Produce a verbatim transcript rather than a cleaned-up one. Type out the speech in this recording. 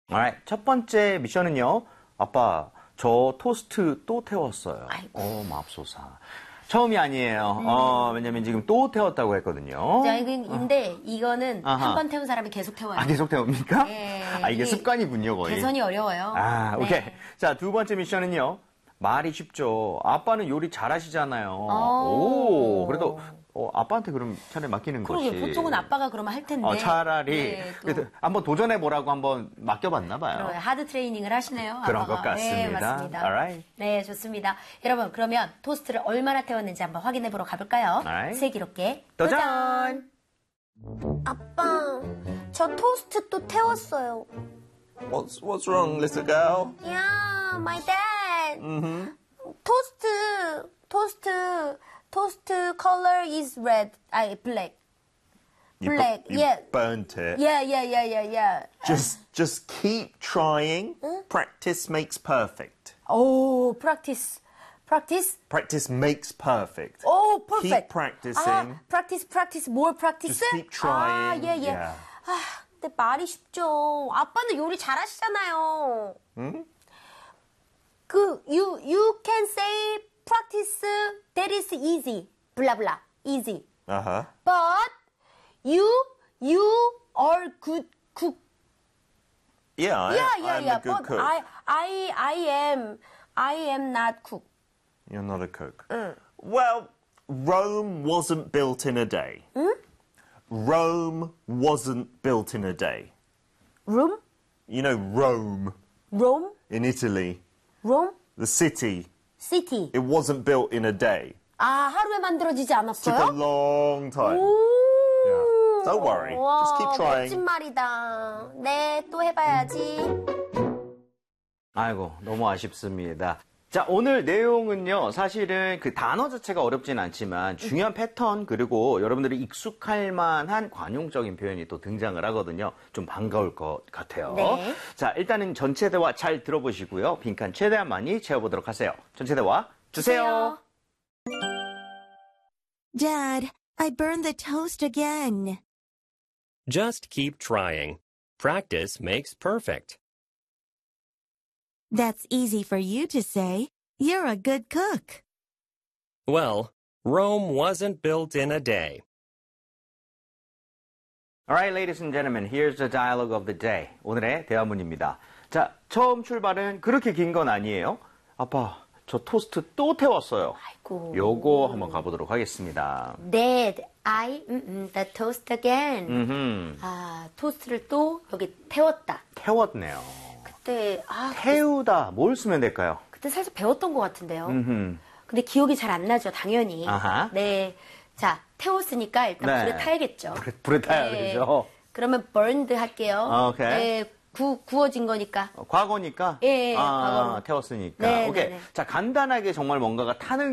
Alright, 첫 번째 미션은요. 아빠, 저 토스트 또 태웠어요. 아이고. 어, 맙소사. 처음이 아니에요. 음. 어, 왜냐면 지금 또 태웠다고 했거든요. 자, 근데 어. 이거는 아하. 한 번 태운 사람이 계속 태워요. 아, 계속 태웁니까? 네, 아, 이게 습관이군요, 거의. 개선이 어려워요. 아, 네. 오케이. 자, 두 번째 미션은요. 말이 쉽죠. 아빠는 요리 잘하시잖아요. 오. 오, 그래도 어, 아빠한테 그럼 차라리 맡기는 그러게, 것이. 보통은 아빠가 그러면 할 텐데. 어, 차라리 네, 또. 그래도 한번 도전해 보라고 한번 맡겨봤나 봐요. 그럼 하드 트레이닝을 하시네요. 그런 아빠가. 것 같습니다. 네, 맞습니다. Alright. 네, 좋습니다. 여러분, 그러면 토스트를 얼마나 태웠는지 한번 확인해 보러 가볼까요? Alright. 슬기롭게 도전! 도전! 아빠, 저 토스트 또 태웠어요. What's what's wrong, little girl? Yeah, my dad. Mm-hmm. 토스트, 토스트, 토스트 color is red. 아니, black. You, bu- Black, you yeah. burnt it. Yeah, yeah, yeah, yeah, yeah. Just just keep trying. Practice makes perfect. 오, practice. practice? Practice makes perfect. 오, perfect. Keep practicing. 아, practice, practice, more practice? Just keep trying. 아, 예, 예. Yeah. 아, 근데 말이 쉽죠. 아빠는 요리 잘하시잖아요. Hmm? 그, you, you can say practice, that is easy. Blah, blah, easy. Uh huh. But, you, you are good cook. Yeah, I, Yeah, yeah, I'm yeah. a good But cook. I, I, I am, I am not cook. You're not a cook. Well, Rome wasn't built in a day. Rome wasn't built in a day. Room? You know Rome Rome? in Italy, Rome? the city. City. It wasn't built in a day. 아, 하루에 만들어지지 Took a 않았어요? long time. 오. Yeah. Don't worry. 와, Just keep trying. 멋진 말이다. 네, 또 해봐야지. 아이고, 너무 아쉽습니다. 자, 오늘 내용은요, 사실은 그 단어 자체가 어렵진 않지만 중요한 패턴, 그리고 여러분들이 익숙할 만한 관용적인 표현이 또 등장을 하거든요. 좀 반가울 것 같아요. 네. 자, 일단은 전체 대화 잘 들어보시고요. 빈칸 최대한 많이 채워보도록 하세요. 전체 대화 주세요. Dad, I burned the toast again. Just keep trying. Practice makes perfect. That's easy for you to say. You're a good cook. Well, Rome wasn't built in a day. Alright, ladies and gentlemen, here's the dialogue of the day. 오늘의 대화문입니다. 자, 처음 출발은 그렇게 긴 건 아니에요. 아빠, 저 토스트 또 태웠어요. 아이고. 요거 한번 가보도록 하겠습니다. Dad, I, 음, 음, the toast again. 음흠. 아, 토스트를 또 여기 태웠다. 태웠네요. 그때, 아, 그때, 태우다, 뭘 쓰면 될까요? 그때 살짝 배웠던 것 같은데요. 음흠. 근데 기억이 잘 안 나죠, 당연히. 아하. 네. 자, 태웠으니까 일단 네. 불에 타야겠죠. 불에, 불에 타야 네. 되죠. 그러면 burned 할게요. 오케이. 네, 구, 구워진 거니까. 어, 과거니까? 예, 예, 아, 과거로. 태웠으니까. 네, 오케이. 네, 네. 자, 간단하게 정말 뭔가가 타는